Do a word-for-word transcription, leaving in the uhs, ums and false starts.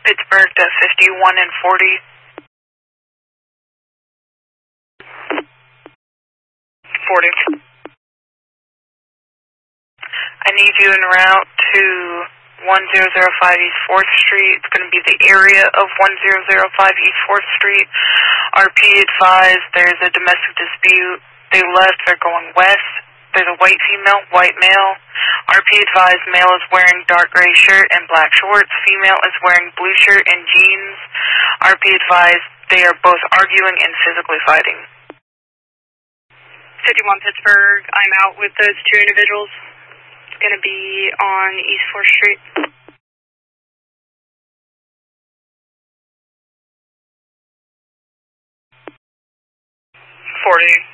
Pittsburgh to fifty-one and forty. forty. I need you en route to one zero zero five East fourth Street. It's going to be the area of one zero zero five East fourth Street. R P advised there's a domestic dispute. They left, they're going west. There's a white female, white male. R P advised male is wearing dark gray shirt and black shorts. Female is wearing blue shirt and jeans. R P advised they are both arguing and physically fighting. fifty-one Pittsburgh, I'm out with those two individuals. It's going to be on East fourth Street. forty.